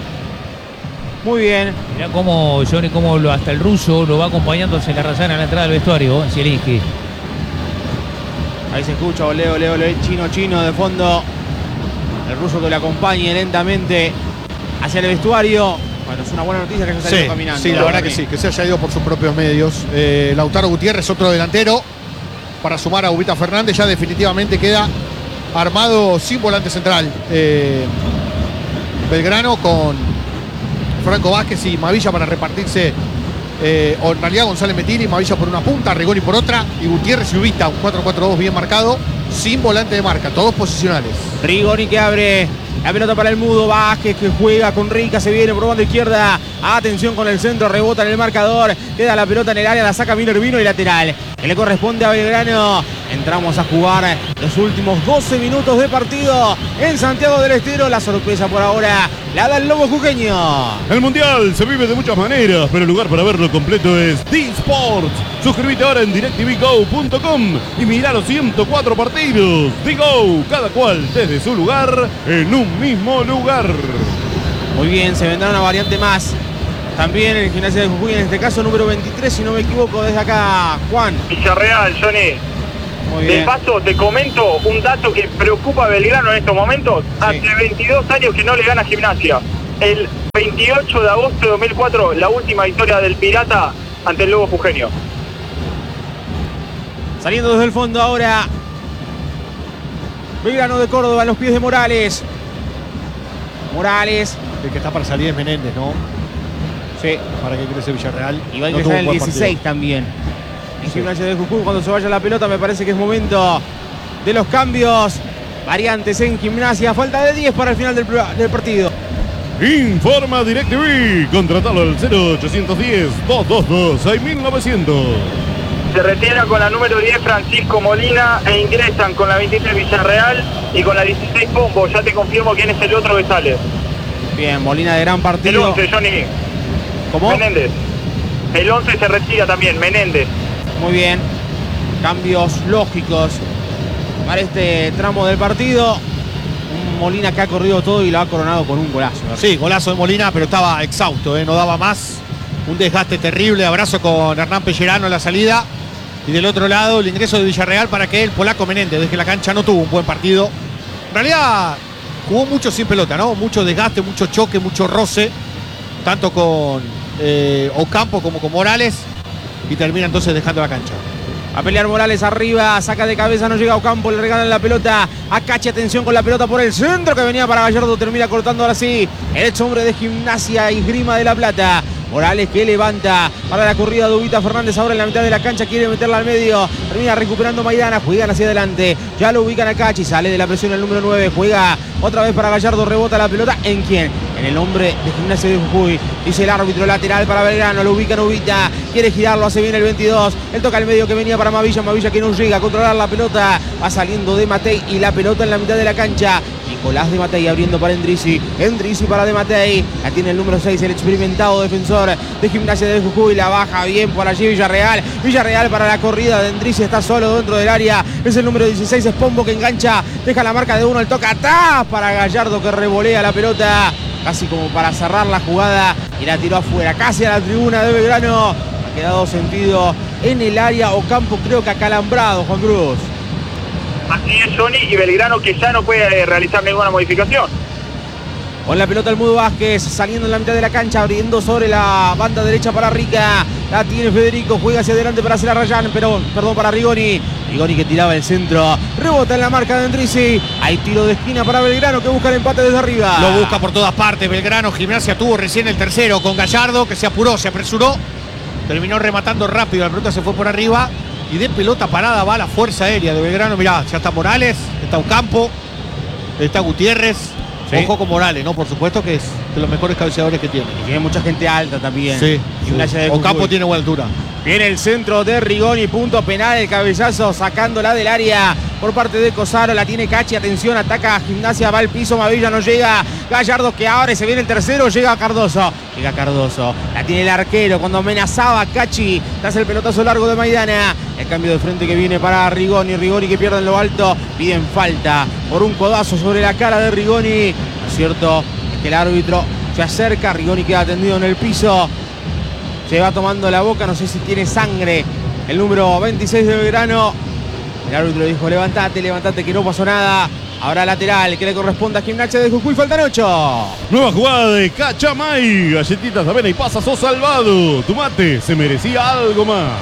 Muy bien. Mirá cómo, Johnny, cómo lo- hasta el ruso lo va acompañando a Celarrayán a la entrada del vestuario, ¿eh? Zielinski. Ahí se escucha, ole, ole, ole, chino, chino de fondo. El ruso que le acompañe lentamente hacia el vestuario. Bueno, es una buena noticia que haya salido Sí, caminando. sí, la verdad que sí, que se haya ido por sus propios medios. Eh, Lautaro Gutiérrez, otro delantero, para sumar a Ubita Fernández, ya definitivamente queda armado sin volante central. Eh, Belgrano con Franco Vázquez y Mavilla para repartirse, eh, o en realidad González Metili, Mavilla por una punta, Rigoni por otra, y Gutiérrez y Ubita, un cuatro cuatro dos bien marcado, sin volante de marca, todos posicionales. Rigoni que abre la pelota para el Mudo. Vázquez que juega con Rica, se viene por banda izquierda. Atención con el centro, rebota en el marcador. Queda la pelota en el área, la saca Minervino y lateral que le corresponde a Belgrano. Entramos a jugar los últimos doce minutos de partido en Santiago del Estero. La sorpresa por ahora la da el Lobo Jujeño. El Mundial se vive de muchas maneras, pero el lugar para verlo completo es D-Sports. Suscríbete ahora en directv go punto com y mira los ciento cuatro partidos. D-Go, cada cual desde su lugar, en un mismo lugar. Muy bien, se vendrá una variante más. También en el Gimnasia de Jujuy, en este caso número veintitrés, si no me equivoco, desde acá, Juan. Villarreal, Johnny. Muy De bien. paso, te comento un dato que preocupa a Belgrano en estos momentos. Sí. Hace veintidós años que no le gana Gimnasia. El veintiocho de agosto de dos mil cuatro, la última victoria del Pirata ante el Lobo Fugenio. Saliendo desde el fondo ahora. Belgrano de Córdoba, en los pies de Morales. Morales. El que está para salir es Menéndez, ¿no? Sí. Para que crece Villarreal. Y va a No tuvo ingresar un el buen dieciséis partido. también. En Gimnasia de Jujuy, cuando se vaya la pelota, me parece que es momento de los cambios. Variantes en Gimnasia. Falta de diez para el final del, del partido. Informa DirecTV. Contratalo al cero ochocientos diez, doscientos veintidós, seis mil novecientos. Se retira con la número diez Francisco Molina e ingresan con la veintitrés Villarreal y con la dieciséis Pombo. Ya te confirmo quién es el otro que sale. Bien, Molina de gran El partido. once, Johnny. ¿Cómo? Menéndez. El once se retira también, Menéndez. Muy bien. Cambios lógicos para este tramo del partido. Un Molina que ha corrido todo y lo ha coronado con un golazo. Sí, golazo de Molina, pero estaba exhausto, ¿eh? No daba más. Un desgaste terrible. Abrazo con Hernán Pellerano en la salida. Y del otro lado, el ingreso de Villarreal para que el polaco Menéndez, desde la cancha, no tuvo un buen partido. En realidad, jugó mucho sin pelota, ¿no? Mucho desgaste, mucho choque, mucho roce. Tanto con eh, Ocampo como con Morales. Y termina entonces dejando la cancha. A pelear Morales arriba, saca de cabeza, no llega a Ocampo, le regalan la pelota a Cachi, atención con la pelota por el centro que venía para Gallardo, termina cortando ahora sí el ex hombre de Gimnasia y Esgrima de La Plata. Morales que levanta para la corrida de Ubita Fernández ahora en la mitad de la cancha, quiere meterla al medio, termina recuperando Maidana, juegan hacia adelante, ya lo ubican a Cachi, sale de la presión el número nueve, juega otra vez para Gallardo, rebota la pelota, ¿en quién? En el hombre de Gimnasia de Jujuy, dice el árbitro, lateral para Belgrano, lo ubican Ubita, quiere girarlo, hace bien el veintidós, él toca al medio que venía para Mavilla, Mavilla que no llega a controlar la pelota, va saliendo de Matei y la pelota en la mitad de la cancha. Nicolás de Matei abriendo para Endrizi, Endrizi para de Matei, la tiene el número seis, el experimentado defensor de Gimnasia de Jujuy, la baja bien por allí Villarreal, Villarreal para la corrida de Endrizi, está solo dentro del área, es el número dieciséis, es Pombo que engancha, deja la marca de uno, el toca atrás para Gallardo que revolea la pelota, casi como para cerrar la jugada y la tiró afuera, casi a la tribuna de Belgrano, ha quedado sentido en el área, Ocampo creo que acalambrado, Juan Cruz. Así es, Johnny, y Belgrano que ya no puede realizar ninguna modificación. Con la pelota el Mudo Vázquez, saliendo en la mitad de la cancha, abriendo sobre la banda derecha para Rica. La tiene Federico, juega hacia adelante para hacer a Rayán, pero, perdón, para Rigoni. Rigoni que tiraba el centro, rebota en la marca de Endrizi. Hay tiro de esquina para Belgrano que busca el empate desde arriba. Lo busca por todas partes Belgrano. Gimnasia tuvo recién el tercero con Gallardo, que se apuró, se apresuró. Terminó rematando rápido, la pelota se fue por arriba. Y de pelota parada va la fuerza aérea de Belgrano. Mirá, ya está Morales, está Ocampo, está Gutiérrez. Sí. Ojo con Morales, ¿no? Por supuesto que es de los mejores cabeceadores que tiene. Y tiene mucha gente alta también. Sí, Gimnasia sí. de Ocampo Jujuy. tiene buena altura. Viene el centro de Rigoni, punto penal, el cabezazo sacándola del área por parte de Cosaro, la tiene Cachi, atención, ataca a Gimnasia, va al piso, Mavilla no llega, Gallardo que abre, se viene el tercero, llega Cardoso, llega Cardoso, la tiene el arquero cuando amenazaba a Cachi, tras el pelotazo largo de Maidana, el cambio de frente que viene para Rigoni, Rigoni que pierde en lo alto, piden falta por un codazo sobre la cara de Rigoni, lo cierto es que el árbitro se acerca, Rigoni queda tendido en el piso, se va tomando la boca, no sé si tiene sangre. El número veintiséis de Belgrano. El árbitro dijo, levantate, levantate, que no pasó nada. Ahora lateral, que le corresponde a Gimnasia de Jujuy, faltan ocho. Nueva jugada de Cachamay. Galletitas de avena y pasas, sos salvado. Tu mate se merecía algo más.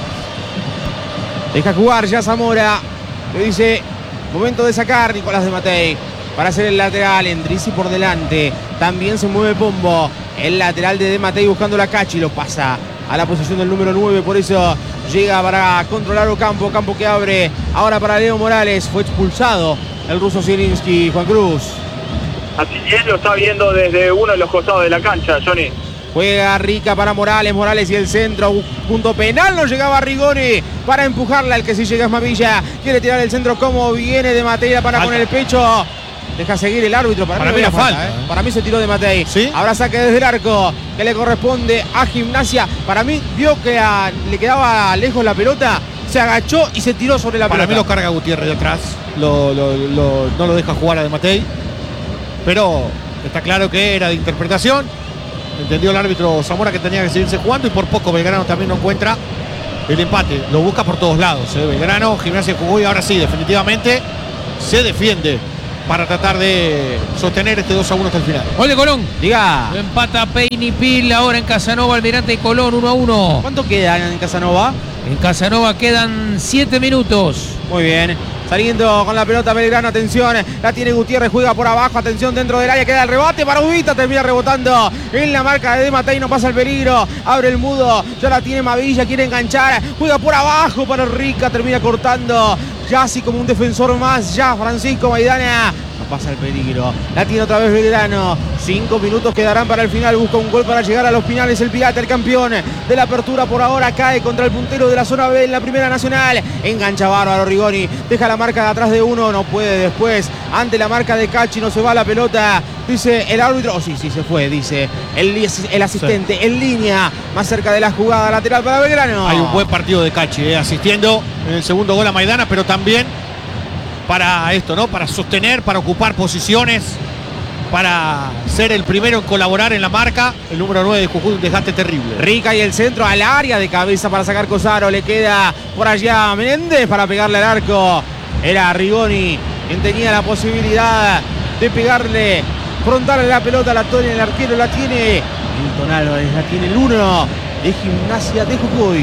Deja jugar ya Zamora. Le dice, momento de sacar Nicolás de Matei. Para hacer el lateral, Endrizi por delante. También se mueve Pombo. El lateral de De Matei buscando la Cachi, lo pasa a la posición del número nueve, por eso llega para controlar Ocampo, Campo que abre ahora para Leo Morales, fue expulsado el ruso Zielinski, Juan Cruz. Así él lo está viendo desde uno de los costados de la cancha, Johnny. Juega Rica para Morales, Morales y el centro, punto penal, no llegaba Rigoni para empujarla, el que sí llega es Mavilla, quiere tirar el centro como viene de Matei para con el pecho. Deja seguir el árbitro, para, para mí mí no era falta, falta, ¿eh? ¿eh? Para mí se tiró de Matei. ¿Sí? Ahora saque desde el arco que le corresponde a Gimnasia. Para mí vio que a, le quedaba lejos la pelota, se agachó y se tiró sobre la Para pelota. mí lo carga Gutiérrez de atrás, lo, lo, lo, no lo deja jugar a De Matei, pero Está claro que era de interpretación. Entendió el árbitro Zamora que tenía que seguirse jugando y por poco Belgrano también no encuentra el empate. Lo busca por todos lados. ¿eh? Belgrano, Gimnasia de Jujuy, ahora sí, definitivamente se defiende para tratar de sostener este dos a uno hasta el final. Gol de Colón. Diga. Lo empata Peini Pil ahora en Casanova, Almirante y Colón, uno a uno. ¿Cuánto queda en Casanova? En Casanova quedan siete minutos. Muy bien. Saliendo con la pelota Belgrano, atención, la tiene Gutiérrez, juega por abajo, atención dentro del área, queda el rebate para Ubita, termina rebotando en la marca de De Matei, no pasa el peligro, abre el mudo, ya la tiene Mavilla, quiere enganchar, juega por abajo para Rica, termina cortando, ya así como un defensor más, ya Francisco Maidana. Pasa el peligro, la tiene otra vez Belgrano, cinco minutos quedarán para el final, busca un gol para llegar a los finales, el Pirata, el campeón de la apertura por ahora, cae contra el puntero de la zona B en la Primera Nacional, engancha bárbaro Rigoni, deja la marca de atrás de uno, no puede después, ante la marca de Cachi, no se va la pelota, dice el árbitro, oh sí, sí se fue, dice el, el asistente, sí. En línea, más cerca de la jugada lateral para Belgrano. Hay un buen partido de Cachi, eh, asistiendo en el segundo gol a Maidana, pero también para esto, ¿no? Para sostener, para ocupar posiciones, para ser el primero en colaborar en la marca. El número nueve de Jujuy, un desgaste terrible. Rica y el centro al área de cabeza para sacar Cosaro. Le queda por allá Menéndez para pegarle al arco. Era Rigoni quien tenía la posibilidad de pegarle frontal a la pelota. La Tony, el arquero la tiene. Milton Álvarez la tiene el uno de Gimnasia de Jujuy.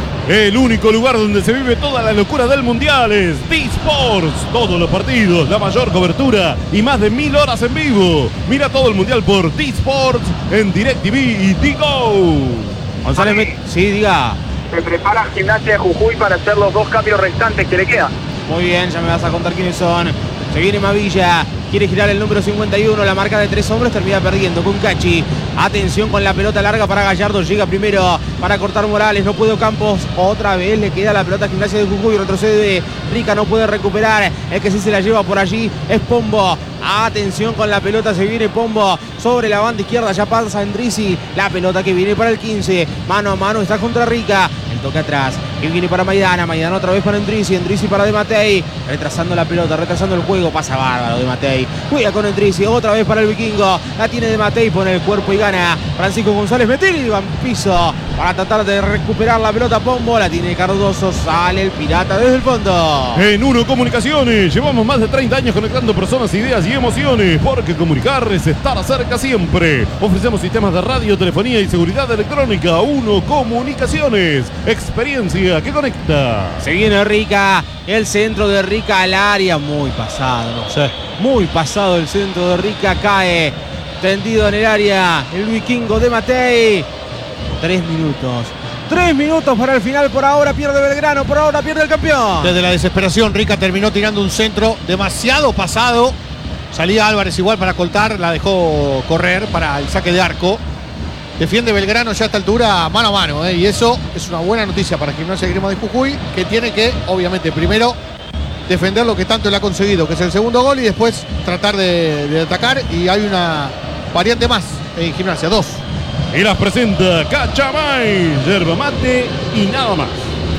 El único lugar donde se vive toda la locura del Mundial es D-Sports. Todos los partidos, la mayor cobertura y más de mil horas en vivo. Mira todo el Mundial por D-Sports en DirecTV y Digo. González, Met... sí, diga. Se prepara Gimnasia de Jujuy para hacer los dos cambios restantes que le quedan. Muy bien, ya me vas a contar quiénes son. Se viene Mavilla, quiere girar el número cincuenta y uno, la marca de tres hombres, termina perdiendo con Cachi. Atención con la pelota larga para Gallardo, llega primero para cortar Morales, no puede Campos, otra vez le queda la pelota a Gimnasia de Jujuy, retrocede Rica, no puede recuperar, el que sí se la lleva por allí es Pombo. Atención con la pelota, se viene Pombo sobre la banda izquierda, ya pasa Endrisi, la pelota que viene para el quince, mano a mano está contra Rica, el toque atrás, que viene para Maidana, Maidana otra vez para Endrisi, Endrisi para De Matei, retrasando la pelota, retrasando el juego, pasa bárbaro De Matei, juega con Endrisi, otra vez para el vikingo, la tiene De Matei, pone el cuerpo y gana Francisco González Metelli, va en piso para tratar de recuperar la pelota Pombo, la tiene Cardoso, sale el Pirata desde el fondo. En Uno Comunicaciones llevamos más de treinta años conectando personas, ideas y emociones, porque comunicar es estar cerca siempre. Ofrecemos sistemas de radio, telefonía y seguridad electrónica. Uno Comunicaciones, experiencia que conecta. Se viene Rica, el centro de Rica al área, muy pasado, no sé, muy pasado el centro de Rica, cae tendido en el área el vikingo De Matei. Tres minutos. Tres minutos para el final. Por ahora pierde Belgrano. Por ahora pierde el campeón. Desde la desesperación, Rica terminó tirando un centro demasiado pasado. Salía Álvarez igual para coltar. La dejó correr para el saque de arco. Defiende Belgrano ya a esta altura mano a mano. ¿eh? Y eso es una buena noticia para Gimnasia de Grima de Jujuy, que tiene que, obviamente, primero defender lo que tanto le ha conseguido, que es el segundo gol, y después tratar de, de atacar. Y hay una variante más en Gimnasia, dos. Y las presenta Cachamay, yerba mate y nada más.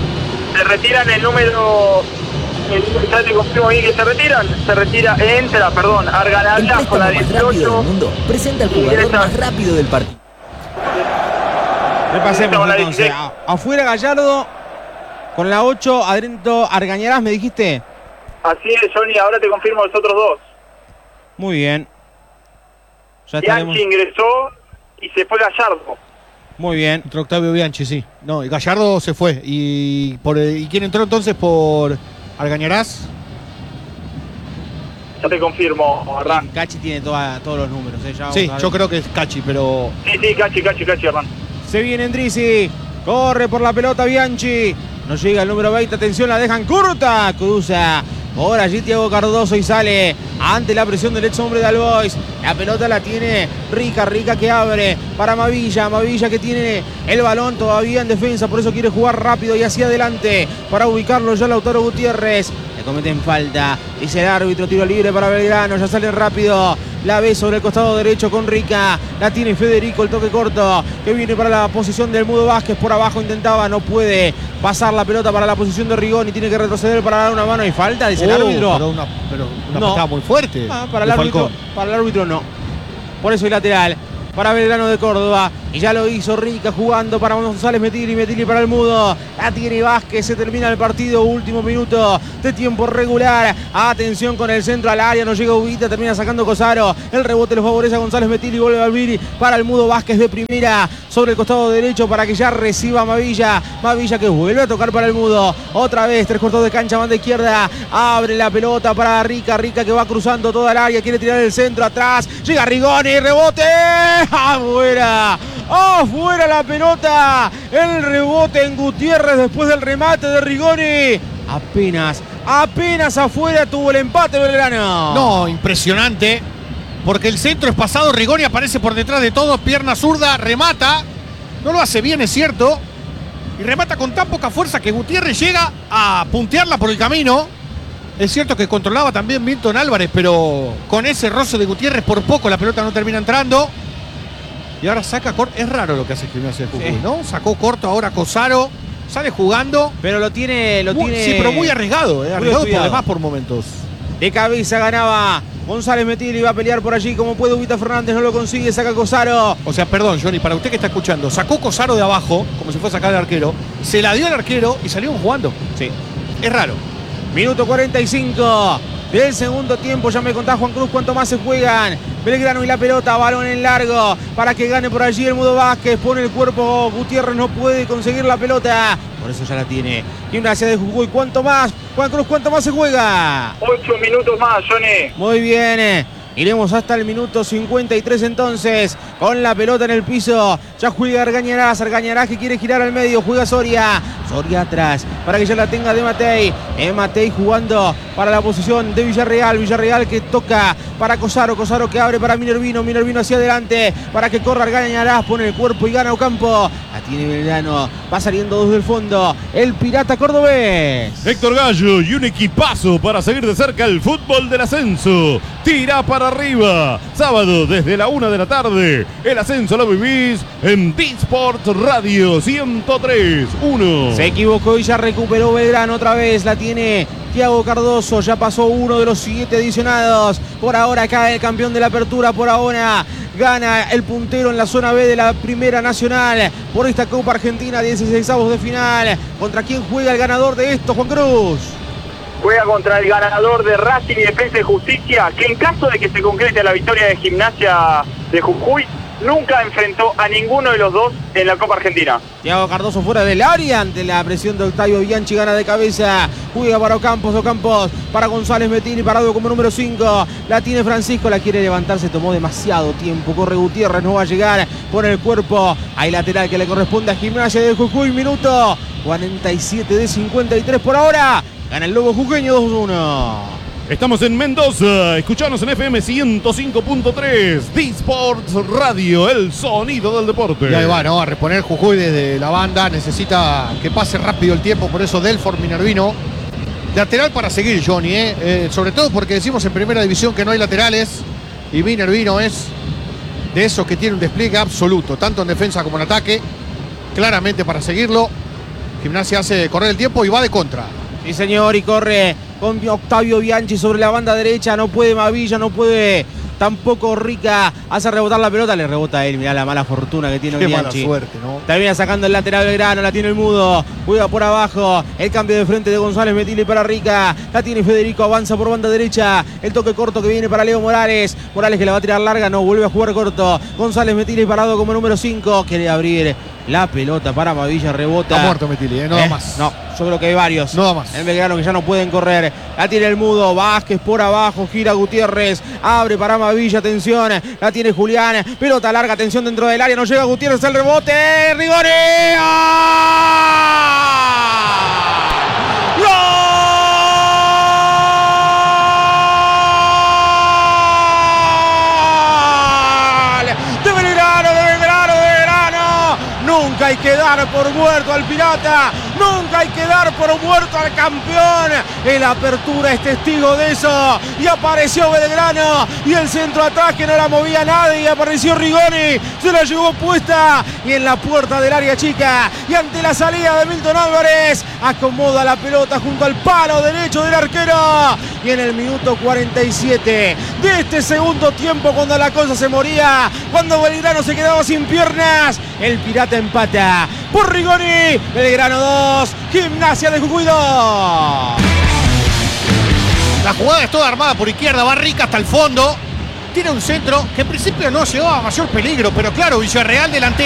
Se retiran el número... El, ya te confirmo bien que se retiran. Se retira, entra, perdón, Arganabla con la dieciocho. El préstamo más rápido del mundo presenta el jugador ingresa. más rápido del partido. Repasemos la entonces. dieciséis. Afuera Gallardo con la ocho, adentro Argañarás, ¿me dijiste? Así es, Johnny, ahora te confirmo los otros dos. Muy bien. Ya estaremos. Bianchi ingresó y se fue Gallardo. Muy bien. Entró Octavio Bianchi, sí. No, y Gallardo se fue. ¿Y, por, ¿y quién entró entonces por Argañarás? Ya te confirmo, Hernán. Cachi tiene toda, todos los números. ¿eh? Ya Sí, vamos a yo ver. creo que es Cachi, pero... Sí, sí, Cachi, Cachi, Cachi, Hernán. Se viene Endrisi. Corre por la pelota Bianchi. No llega el número veinte. Atención, la dejan corta. Cruza. Por allí Thiago Cardoso y sale ante la presión del ex hombre de Albois. La pelota la tiene Rica, Rica que abre para Mavilla. Mavilla que tiene el balón todavía en defensa. Por eso quiere jugar rápido y hacia adelante para ubicarlo ya Lautaro Gutiérrez. Le cometen falta. Dice el árbitro, tiro libre para Belgrano. Ya sale rápido. La ve sobre el costado derecho con Rica. La tiene Federico, el toque corto que viene para la posición del Mudo Vázquez. Por abajo intentaba, no puede pasar la pelota para la posición de Rigoni. Tiene que retroceder para dar una mano y falta, dice el Oh, árbitro. Pero una, pero una No. patada muy fuerte. Ah, para, el de árbitro, Falcón. para el árbitro no. Por eso el lateral para Belgrano de Córdoba. Y ya lo hizo Rica jugando para González Metilli. Metilli para el Mudo. La tiene Vázquez. Se termina el partido. Último minuto de tiempo regular. Atención con el centro al área. No llega Ubita. Termina sacando Cosaro. El rebote lo favorece a González Metilli. Vuelve a abrir para el Mudo. Vázquez de primera sobre el costado derecho para que ya reciba Mavilla. Mavilla que vuelve a tocar para el Mudo. Otra vez. Tres cortos de cancha. Banda izquierda. Abre la pelota para Rica. Rica que va cruzando toda el área. Quiere tirar el centro atrás. Llega Rigoni. Rebote. Afuera. Afuera la pelota. El rebote en Gutiérrez después del remate de Rigoni. Apenas, apenas afuera tuvo el empate Belgrano. No, impresionante. Porque el centro es pasado. Rigoni aparece por detrás de todo. Pierna zurda. Remata. No lo hace bien, es cierto. Y remata con tan poca fuerza que Gutiérrez llega a puntearla por el camino. Es cierto que controlaba también Milton Álvarez, pero con ese roce de Gutiérrez por poco la pelota no termina entrando. Y ahora saca corto. Es raro lo que hace Gimnasia de Jujuy, sí, ¿no? Sacó corto ahora Cosaro. Sale jugando. Pero lo tiene. Lo muy, tiene sí, pero muy arriesgado. Eh, muy arriesgado estudiado. por demás por momentos. De cabeza ganaba González Metilli. Va a pelear por allí como puede. Ubita Fernández no lo consigue. Saca Cosaro. O sea, perdón, Johnny, para usted que está escuchando. Sacó Cosaro de abajo, como si fuera a sacar al arquero. Se la dio al arquero y salieron jugando. Sí. Es raro. Minuto cuarenta y cinco del segundo tiempo. Ya me contá Juan Cruz cuánto más se juegan. Belgrano y la pelota, balón en largo para que gane por allí el Mudo Vázquez. Pone el cuerpo, Gutiérrez no puede conseguir la pelota. Por eso ya la tiene Gimnasia de Jujuy. ¿Cuánto más? Juan Cruz, ¿cuánto más se juega? Ocho minutos más, Johnny. Muy bien. Iremos hasta el minuto cincuenta y tres entonces. Con la pelota en el piso. Ya juega Argañarás. Argañarás que quiere girar al medio. Juega Soria. Soria atrás. Para que ya la tenga de Matei. De Matei jugando para la posición de Villarreal. Villarreal que toca para Cosaro. Cosaro que abre para Minervino. Minervino hacia adelante. Para que corra Argañarás. Pone el cuerpo y gana Ocampo. La tiene Belgrano. Va saliendo desde el fondo el Pirata cordobés. Héctor Gallo y un equipazo para seguir de cerca el fútbol del ascenso. Tira para arriba. Sábado desde la una de la tarde. El ascenso lo vivís en D-Sport Radio ciento tres punto uno. Se equivocó y ya recuperó Belgrano otra vez. La tiene Thiago Cardoso. Ya pasó uno de los siete adicionados. Por ahora cae el campeón de la apertura. Por ahora gana el puntero en la zona B de la Primera Nacional. Por esta Copa Argentina, dieciseisavos de final. ¿Contra quién juega el ganador de esto, Juan Cruz? Juega contra el ganador de Racing y Defensa y Justicia, que en caso de que se concrete la victoria de Gimnasia de Jujuy, nunca enfrentó a ninguno de los dos en la Copa Argentina. Thiago Cardoso fuera del área ante la presión de Octavio Bianchi, gana de cabeza, juega para Ocampos, Ocampos para González Metilli, parado como número cinco, la tiene Francisco, la quiere levantar, se tomó demasiado tiempo, corre Gutiérrez, no va a llegar, pone el cuerpo, hay lateral que le corresponde a Gimnasia de Jujuy, minuto cuarenta y siete de cincuenta y tres por ahora, gana el Lobo Jujeño dos uno. Estamos en Mendoza, escuchanos en F M ciento cinco punto tres, D-Sports Radio, el sonido del deporte. Y ahí va, ¿no? A reponer Jujuy desde la banda, necesita que pase rápido el tiempo, por eso Delfort Minervino. Lateral para seguir, Johnny, ¿eh? Eh, sobre todo porque decimos en primera división que no hay laterales y Minervino es de esos que tiene un despliegue absoluto, tanto en defensa como en ataque, claramente para seguirlo. Gimnasia hace correr el tiempo y va de contra. Sí, señor, y corre con Octavio Bianchi sobre la banda derecha. No puede Mavilla, no puede tampoco Rica. Hace rebotar la pelota, le rebota a él. Mirá la mala fortuna que tiene Qué Bianchi. mala suerte, ¿no? Termina sacando el lateral Belgrano, la tiene el Mudo. Juega por abajo. El cambio de frente de González Metilli para Rica. La tiene Federico, avanza por banda derecha. El toque corto que viene para Leo Morales. Morales que la va a tirar larga, no, vuelve a jugar corto. González Metilli parado como número cinco. Quiere abrir la pelota para Mavilla, rebota. Está muerto Metilli, ¿eh? No da ¿Eh? más. No, yo creo que hay varios. No da más. En Belgrano que ya no pueden correr. La tiene el Mudo. Vázquez por abajo. Gira Gutiérrez. Abre para Mavilla. Atención. La tiene Julián. Pelota larga. Atención dentro del área. No llega Gutiérrez. El rebote. Rigoni. Nunca hay que dar por muerto al Pirata. Nunca hay que dar por muerto al campeón. El Apertura es testigo de eso. Y apareció Belgrano. Y el centro atrás que no la movía nadie. Y apareció Rigoni. Se la llevó puesta. Y en la puerta del área chica. Y ante la salida de Milton Álvarez. Acomoda la pelota junto al palo derecho del arquero. Y en el minuto cuarenta y siete de este segundo tiempo, cuando la cosa se moría, cuando Belgrano se quedaba sin piernas, el Pirata empata. Por Rigoni, Belgrano dos, Gimnasia de Jujuy dos. La jugada es toda armada por izquierda, va Rica hasta el fondo. Tiene un centro que en principio no llegó a mayor peligro, pero claro, Villarreal delantero.